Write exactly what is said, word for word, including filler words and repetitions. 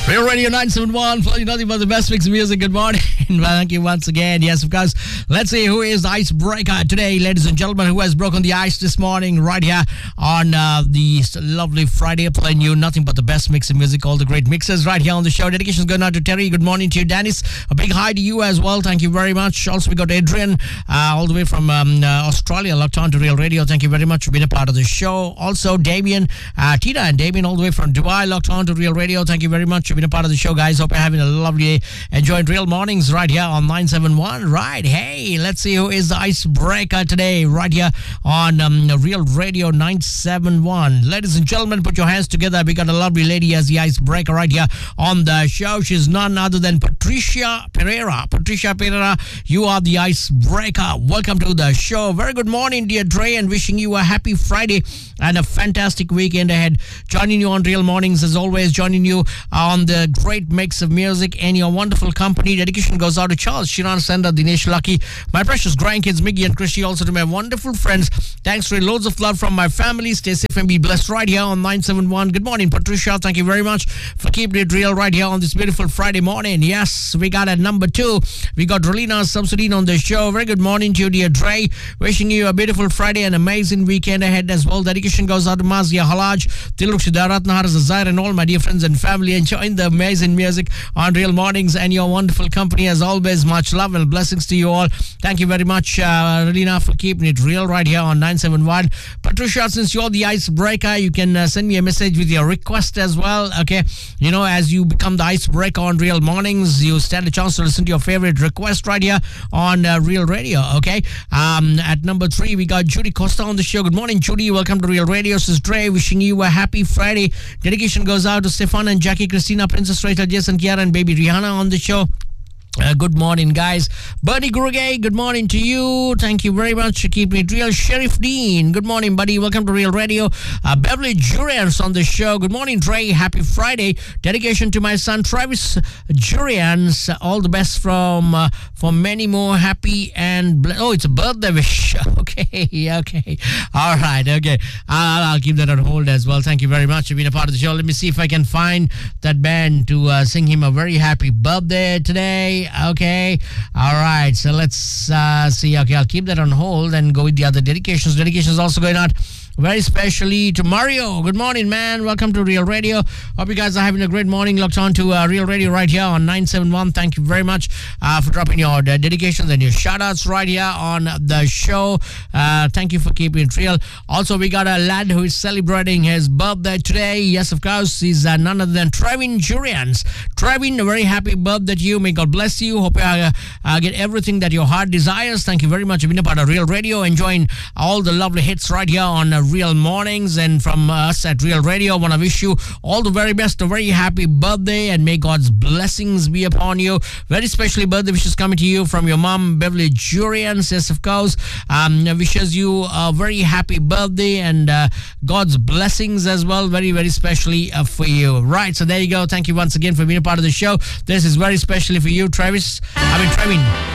Real Radio nine seven one, playing nothing but the best mix of music. Good morning. Thank you once again. Yes, of course. Let's see who is the icebreaker today, ladies and gentlemen. Who has broken the ice this morning right here on uh, the lovely Friday, playing you nothing but the best mix of music, all the great mixes right here on the show. Dedications going out to Terry. Good morning to you, Dennis. A big hi to you as well. Thank you very much. Also, we got Adrian uh, all the way from um, uh, Australia, locked on to Real Radio. Thank you very much for being a part of the show. Also, Damien, uh, Tina and Damien all the way from Dubai, locked on to Real Radio. Thank you very much for being a part of the show, guys. Hope you're having a lovely day. Enjoying Real Mornings right here on nine seven one. Right. Hey, let's see who is the icebreaker today right here on um, Real Radio nine seven one. Ladies and gentlemen, put your hands together. We got a lovely lady as the icebreaker right here on the show. She's none other than Patricia Pereira. Patricia Pereira, you are the icebreaker. Welcome to the show. Very good morning, dear Dre, and wishing you a happy Friday and a fantastic weekend ahead. Joining you on Real Mornings as always, joining you on the great mix of music and your wonderful company. Dedication goes out to Charles, Shiran, Sandra, Dinesh, Lucky, my precious grandkids, Miggy and Christy, also to my wonderful friends. Thanks for loads of love from my family. Stay safe and be blessed right here on nine seven one. Good morning, Patricia. Thank you very much for keeping it real right here on this beautiful Friday morning. Yes, we got at number two. We got Rolina Samsudin on the show. Very good morning to you, dear Dre. Wishing you a beautiful Friday and amazing weekend ahead as well. Dedication goes out to Mazia Halaj, Tiluk Shidarat Nahar Zazair, and all my dear friends and family enjoying the amazing music on Real Mornings and your wonderful company as always. Much love and blessings to you all. Thank you very much, uh, Relina, for keeping it real right here on nine seven one. Patricia, since you're the icebreaker, you can uh, send me a message with your request as well. Okay, you know, as you become the icebreaker on Real Mornings, you stand a chance to listen to your favorite request right here on uh, Real Radio. Okay, um, at number three, we got Judy Costa on the show. Good morning, Judy. Welcome to Real Radio. This is Dre wishing you a happy Friday. Dedication goes out to Stefan and Jackie, Christina, Princess Rachel, Jason, Kiara, and baby Rihanna on the show. Uh, good morning, guys. Bernie Gurugay, good morning to you. Thank you very much for keeping it real. Sheriff Dean, good morning, buddy. Welcome to Real Radio. Uh, Beverly Jurians on the show. Good morning, Dre. Happy Friday. Dedication to my son, Travis Jurians. All the best from uh, for many more happy and... Ble- oh, it's a birthday wish. Okay, okay. All right, okay. I'll, I'll keep that on hold as well. Thank you very much for being a part of the show. Let me see if I can find that band to uh, sing him a very happy birthday today. Okay, all right, so let's uh, see. Okay, I'll keep that on hold and go with the other dedications. Dedications also going out very specially to Mario. Good morning, man. Welcome to Real Radio. Hope you guys are having a great morning. Locked on to uh, Real Radio right here on nine seven one. Thank you very much uh, for dropping your uh, dedications and your shout-outs right here on the show. Uh, thank you for keeping it real. Also, we got a lad who is celebrating his birthday today. Yes, of course, he's uh, none other than Trevin Jurians. Trevin, a very happy birthday to you. May God bless you. Hope you uh, uh, get everything that your heart desires. Thank you very much for being a part of Real Radio, enjoying all the lovely hits right here on uh, Real Mornings, and from us at Real Radio, I want to wish you all the very best, a very happy birthday, and may God's blessings be upon you. Very specially birthday wishes coming to you from your mom, Beverly Jurians. Yes, of course, um, wishes you a very happy birthday and uh, God's blessings as well, very, very specially uh, for you. Right, so there you go. Thank you once again for being a part of the show. This is very specially for you, Travis. I mean, Trevin.